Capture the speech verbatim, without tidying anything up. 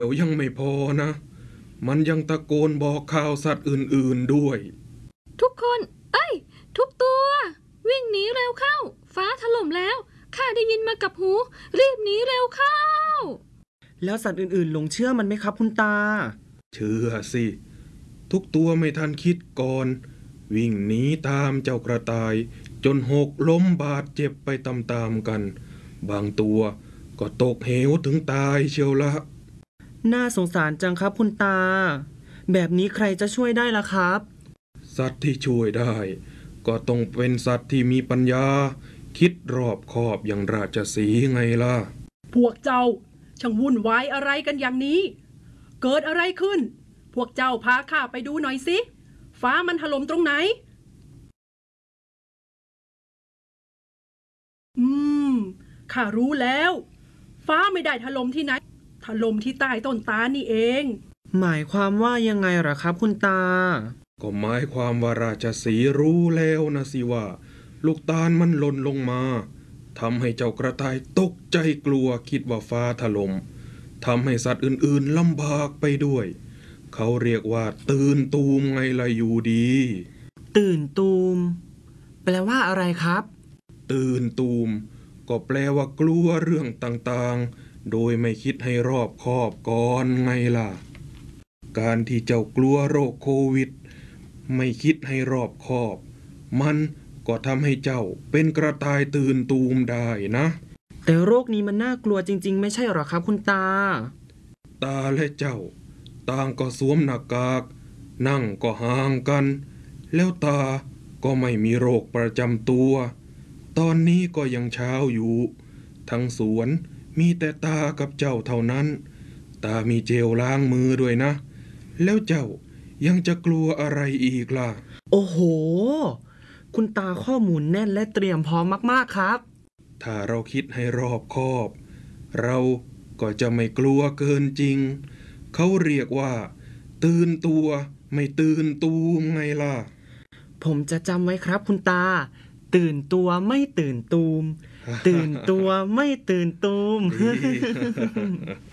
เดี๋ยวยังไม่พอนะ มันยังตะโกนบอกข่าวสัตว์อื่นๆด้วยทุกคน เอ้ย ทุกตัว วิ่งหนีเร็วเข้า ฟ้าถล่มแล้วข้าได้ยินมากับหู รีบหนีเร็วเข้าแล้วสัตว์อื่นๆหลงเชื่อมันไหมครับคุณตาเชื่อสิ ทุกตัวไม่ทันคิดก่อน วิ่งหนีตามเจ้ากระต่าย จนหกล้มบาดเจ็บไปตามๆกัน บางตัวก็ตกเหวถึงตายเชียวละน่าสงสารจังครับคุณตา แบบนี้ใครจะช่วยได้ล่ะครับสัตว์ที่ช่วยได้ ก็ต้องเป็นสัตว์ที่มีปัญญา คิดรอบคอบอย่างราชสีห์ไงล่ะพวกเจ้าช่างวุ่นวายอะไรกันอย่างนี้ เกิดอะไรขึ้น พวกเจ้าพาข้าไปดูหน่อยสิ ฟ้ามันถล่มตรงไหน อืม ข้ารู้แล้ว ฟ้าไม่ได้ถล่มที่ไหน ถล่มที่ใต้ต้นตาลนี่เองหมายความว่ายังไงเหรอครับคุณตาก็หมายความว่าราชสีห์รู้แล้วนะสิว่า ลูกตาลมันหล่นลงมาทำให้เจ้ากระต่ายตกใจกลัวคิดว่าฟ้าถล่มทำให้สัตว์อื่นๆลำบากไปด้วย เขาเรียกว่าตื่นตูมไงล่ะอยู่ดีตื่นตูม แปลว่าอะไรครับตื่นตูมก็แปลว่ากลัวเรื่องต่างๆ โดยไม่คิดให้รอบคอบก่อนไงล่ะ การที่เจ้ากลัวโรคโควิดไม่คิดให้รอบคอบ มันก็ทำให้เจ้าเป็นกระต่ายตื่นตูมได้นะแต่โรคนี้มันน่ากลัวจริงๆไม่ใช่เหรอครับคุณตาตาและเจ้าต่างก็สวมหน้ากาก นั่งก็ห่างกัน แล้วตาก็ไม่มีโรคประจำตัว ตอนนี้ก็ยังเช้าอยู่ ทั้งสวนมีแต่ตากับเจ้าเท่านั้น ตามีเจลล้างมือด้วยนะ แล้วเจ้ายังจะกลัวอะไรอีกล่ะโอ้โห คุณตาข้อมูลแน่นและเตรียมพร้อมมากๆครับถ้าเราคิดให้รอบคอบ เราก็จะไม่กลัวเกินจริง เขาเรียกว่า ตื่นตัวไม่ตื่นตูมไงล่ะผมจะจำไว้ครับคุณตา ตื่นตัวไม่ตื่นตูม ตื่นตัวไม่ตื่นตูม